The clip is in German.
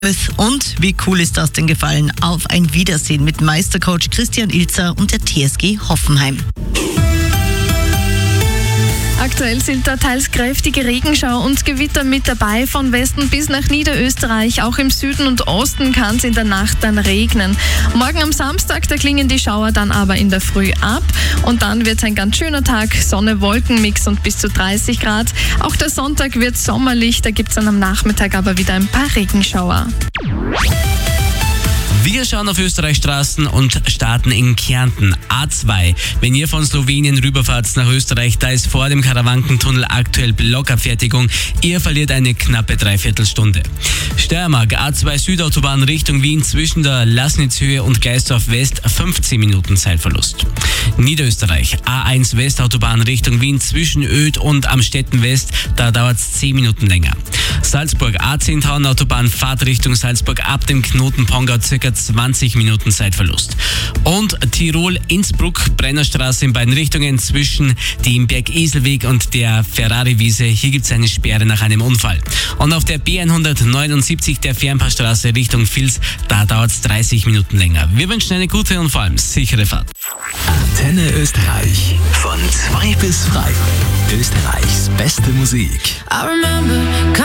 Und wie cool ist das denn gefallen? Auf ein Wiedersehen mit Meistercoach Christian Ilzer und der TSG Hoffenheim. Aktuell sind da teils kräftige Regenschauer und Gewitter mit dabei, von Westen bis nach Niederösterreich. Auch im Süden und Osten kann es in der Nacht dann regnen. Morgen am Samstag, da klingen die Schauer dann aber in der Früh ab. Und dann wird es ein ganz schöner Tag, Sonne-Wolken-Mix und bis zu 30 Grad. Auch der Sonntag wird sommerlich, da gibt es dann am Nachmittag aber wieder ein paar Regenschauer. Wir schauen auf Österreichstraßen und starten in Kärnten. A2. Wenn ihr von Slowenien rüberfahrt nach Österreich, da ist vor dem Karawankentunnel aktuell Blockabfertigung. Ihr verliert eine knappe Dreiviertelstunde. Steiermark, A2 Südautobahn Richtung Wien zwischen der Laßnitzhöhe und Geisdorf West, 15 Minuten Zeitverlust. Niederösterreich, A1 Westautobahn Richtung Wien zwischen Oedt und Amstetten West, da dauert es 10 Minuten länger. Salzburg, A10 Tauernautobahn Fahrt Richtung Salzburg ab dem Knoten Pongau, circa 20 Minuten Zeitverlust. Und Tirol, Innsbruck, Brennerstraße in beiden Richtungen zwischen dem Bergeselweg und der Ferrari-Wiese. Hier gibt es eine Sperre nach einem Unfall. Und auf der B179, der Fernpassstraße Richtung Vils, da dauert es 30 Minuten länger. Wir wünschen eine gute und vor allem sichere Fahrt. Antenne Österreich. Von 2 bis 3. Österreichs beste Musik. I remember